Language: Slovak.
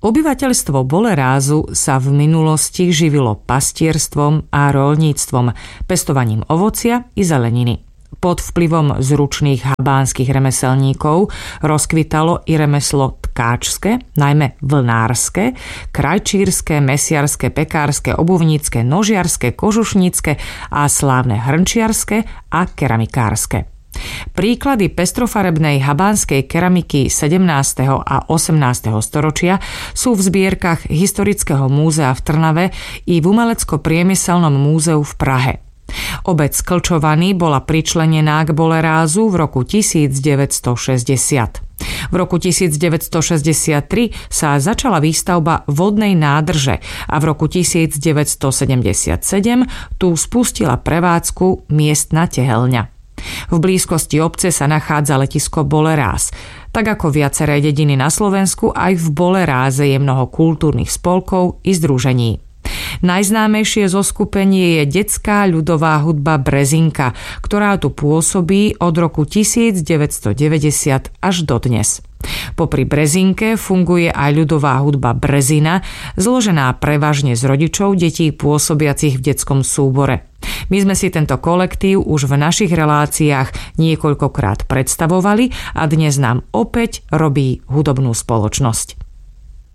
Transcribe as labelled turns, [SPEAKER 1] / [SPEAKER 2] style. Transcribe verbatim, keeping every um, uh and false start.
[SPEAKER 1] Obyvateľstvo Bolerázu sa v minulosti živilo pastierstvom a roľníctvom, pestovaním ovocia i zeleniny. Pod vplyvom zručných habánskych remeselníkov rozkvitalo i remeslo tkáčske, najmä vlnárske, krajčírske, mesiarske, pekárske, obuvnícke, nožiarske, kožušnícke a slávne hrnčiarske a keramikárske. Príklady pestrofarebnej habánskej keramiky sedemnásteho a osemnásteho storočia sú v zbierkach Historického múzea v Trnave i v Umelecko-priemyselnom múzeu v Prahe. Obec Klčovany bola pričlenená k Bolerázu v roku tisícdeväťstošesťdesiat. V roku tisícdeväťstošesťdesiattri sa začala výstavba vodnej nádrže a v roku tisícdeväťstosedemdesiatsedem tu spustila prevádzku miestna tehelňa. V blízkosti obce sa nachádza letisko Boleráz. Tak ako viaceré dediny na Slovensku, aj v Boleráze je mnoho kultúrnych spolkov i združení. Najznámejšie zoskupenie je detská ľudová hudba Brezinka, ktorá tu pôsobí od roku tisícdeväťstodeväťdesiat až dodnes. Popri Brezinke funguje aj ľudová hudba Brezina, zložená prevažne z rodičov detí pôsobiacich v detskom súbore. My sme si tento kolektív už v našich reláciách niekoľkokrát predstavovali a dnes nám opäť robí hudobnú spoločnosť.